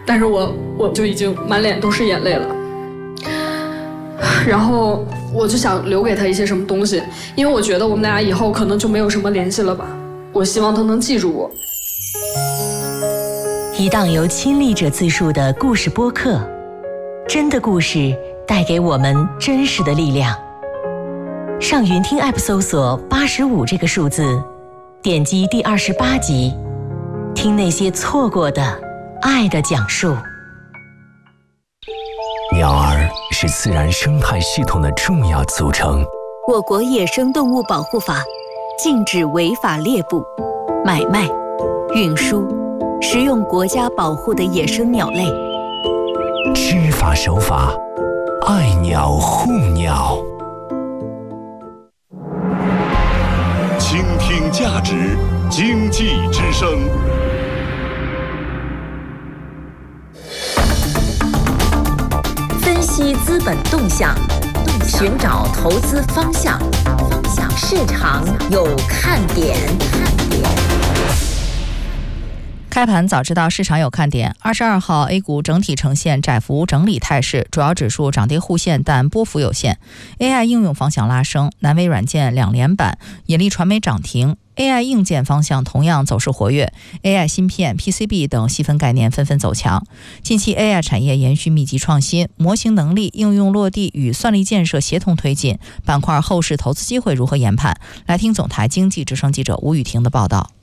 但是我就已经满脸都是眼泪了。然后我就想留给他一些什么东西，因为我觉得我们俩以后可能就没有什么联系了吧。我希望他能记住我。 一档由亲历者自述的故事播客，真的故事带给我们真实的力量。上云听 App 搜索85这个数字，点击第28集，听那些错过的爱的讲述。 鸟儿是自然生态系统的重要组成。 我国野生动物保护法禁止违法猎捕、买卖、运输、食用国家保护的野生鸟类。 知法守法，爱鸟护鸟。 倾听价值，经济之声。 分析资本动向，寻找投资方向，市场有看点。 开盘早知道市场有看点。22号 A 股整体呈现窄幅整理态势，主要指数涨跌互现，但波幅有限。AI 应用方向拉升，南微软件2连板，引力传媒涨停。AI 硬件方向同样走势活跃 ，AI 芯片、PCB 等细分概念纷纷走强。近期 AI 产业延续密集创新，模型能力应用落地与算力建设协同推进，板块后市投资机会如何研判？来听总台经济之声记者吴雨婷的报道。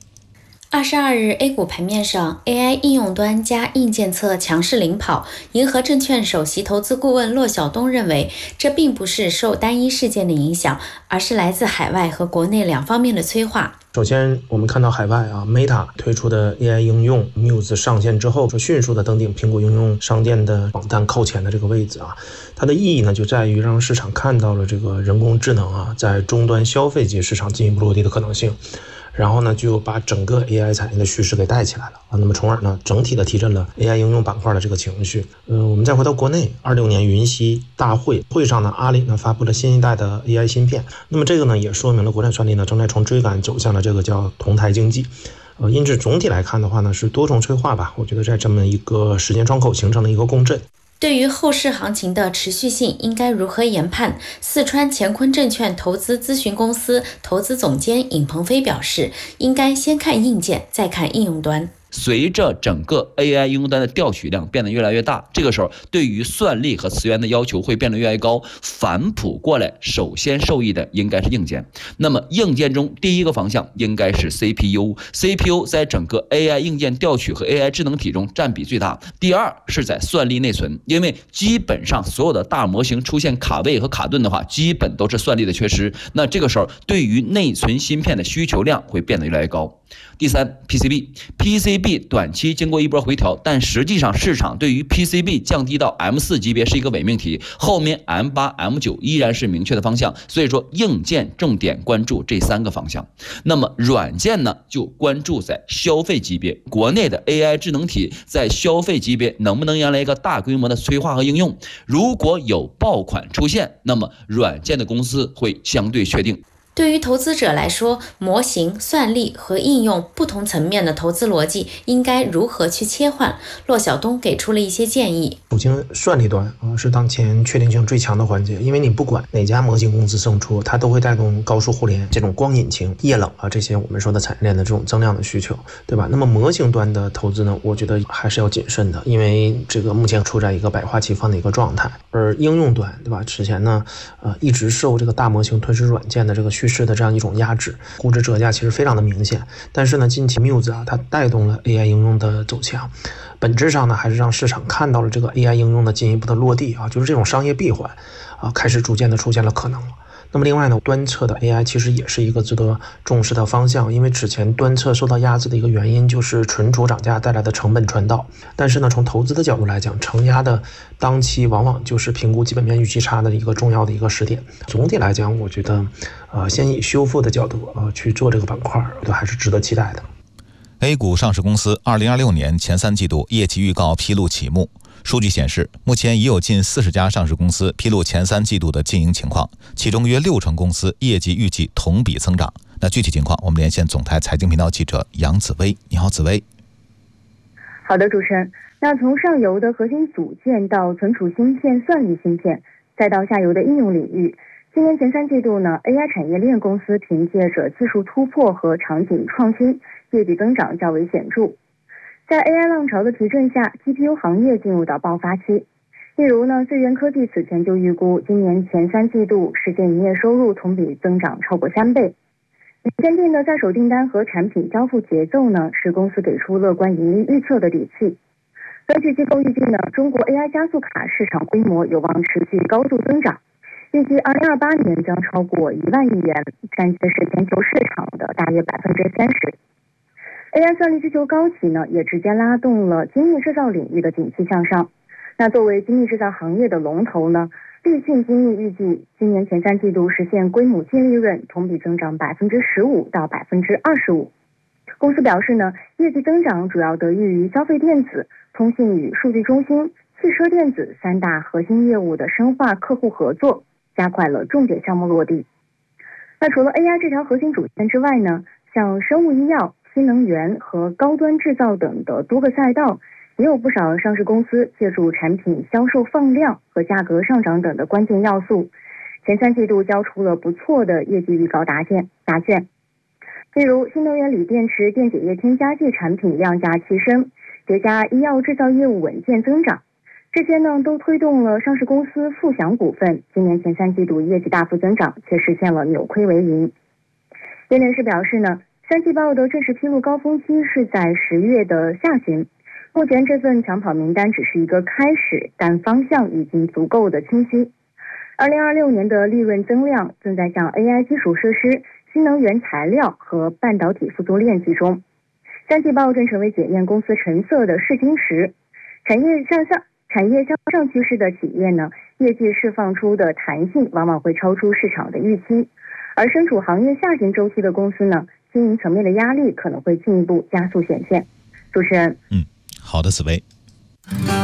22日 A 股盘面上 AI 应用端加硬件侧强势领跑，银河证券首席投资顾问骆晓东认为，这并不是受单一事件的影响，而是来自海外和国内两方面的催化。 首先我们看到海外Meta 推出的 AI 应用 Muse 上线之后，迅速的登顶苹果应用商店的榜单靠前的这个位置它的意义呢就在于让市场看到了这个人工智能在终端消费级市场进一步落地的可能性。然后呢，就把整个 AI 产业的趋势给带起来了那么从而呢，整体的提振了 AI 应用板块的这个情绪。我们再回到国内，26年云栖大会上呢，阿里呢发布了新一代的 AI 芯片。那么这个呢，也说明了国产算力呢正在从追赶走向了这个叫同台经济。因此总体来看的话呢，是多重催化吧。我觉得在这么一个时间窗口形成了一个共振。 对于后市行情的持续性应该如何研判？四川乾坤证券投资咨询公司投资总监尹鹏飞表示，应该先看硬件，再看应用端。 随着整个 AI 应用端的调取量变得越来越大，这个时候对于算力和词源的要求会变得越来越高，反哺过来首先受益的应该是硬件。那么硬件中第一个方向应该是 CPU 在整个 AI 硬件调取和 AI 智能体中占比最大，第二是在算力内存，因为基本上所有的大模型出现卡位和卡顿的话，基本都是算力的缺失，那这个时候对于内存芯片的需求量会变得越来越高。第三 PCB 短期经过一波回调，但实际上市场对于 PCB 降低到 M4 级别是一个伪命题，后面 M8、M9 依然是明确的方向，所以说硬件重点关注这3个方向。那么软件呢，就关注在消费级别，国内的 AI 智能体在消费级别能不能迎来一个大规模的催化和应用，如果有爆款出现，那么软件的公司会相对确定。 对于投资者来说，模型、算力和应用不同层面的投资逻辑应该如何去切换？骆晓东给出了一些建议。 首先，算力端是当前确定性最强的环节，因为你不管哪家模型公司胜出，它都会带动高速互联这种光引擎、液冷这些我们说的产业链的这种增量的需求，对吧？那么模型端的投资呢，我觉得还是要谨慎的，因为这个目前处在一个百花齐放的一个状态。而应用端，对吧？之前呢，一直受这个大模型吞噬软件的这个趋势的这样一种压制，估值折价其实非常的明显。但是呢，近期 Muse 它带动了 AI 应用的走强，本质上呢还是让市场看到了这个 AI 应用的进一步的落地就是这种商业闭环开始逐渐的出现了可能了。那么另外呢，端侧的 AI 其实也是一个值得重视的方向，因为之前端侧受到压制的一个原因就是存储涨价带来的成本传导，但是呢，从投资的角度来讲，承压的当期往往就是评估基本面预期差的一个重要的一个时点。总体来讲，我觉得先以修复的角度去做这个板块，我觉得还是值得期待的。 A 股上市公司2026年前3季度业绩预告披露启幕。数据显示，目前已有近40家上市公司披露前3季度的经营情况，其中约60%公司业绩预计同比增长。那具体情况，我们连线总台财经频道记者杨紫薇。你好，紫薇。 好的，主持人。那从上游的核心组件到存储芯片、算力芯片，再到下游的应用领域，今年前3季度呢 ，AI 产业链公司凭借着技术突破和场景创新，业绩增长较为显著。在 AI 浪潮的提振下 ，GPU 行业进入到爆发期。例如呢，最源科技此前就预估今年前3季度实现营业收入同比增长超过3倍。坚定的在手订单和产品交付节奏呢，是公司给出乐观盈利预测的底气。根据机构预计呢，中国 AI 加速卡市场规模有望持续高度增长，预计2028年将超过1万亿元，占据是全球市场的大约30%。AI 算力需求高企呢，也直接拉动了精密制造领域的景气向上。那作为精密制造行业的龙头呢，立讯精密预计今年前3季度实现归母净利润同比增长15%到25%。公司表示呢，业绩增长主要得益于消费电子、通信与数据中心、汽车电子3大核心业务的深化客户合作，加快了重点项目落地。那除了 AI 这条核心主线之外呢，像生物医药、新能源和高端制造等的多个赛道，也有不少上市公司借助产品销售放量和价格上涨等的关键要素，前3季度交出了不错的业绩预告答卷。例如新能源锂电池电解液添加剂产品量价齐升，叠加医药制造业务稳健增长，这些呢都推动了上市公司富祥股份今年前3季度业绩大幅增长，却实现了扭亏为盈。业内人士表示呢，3季报的正式披露高峰期是在10月的下旬，目前这份抢跑名单只是一个开始，但方向已经足够的清晰。2026年的利润增量正在向 AI 基础设施、新能源材料和半导体复苏链集中。3季报正成为检验公司成色的试金石。产业向上趋势的企业呢，业绩释放出的弹性往往会超出市场的预期，而身处行业下行周期的公司呢，经营层面的压力可能会进一步加速显现。主持人， 好的，紫薇。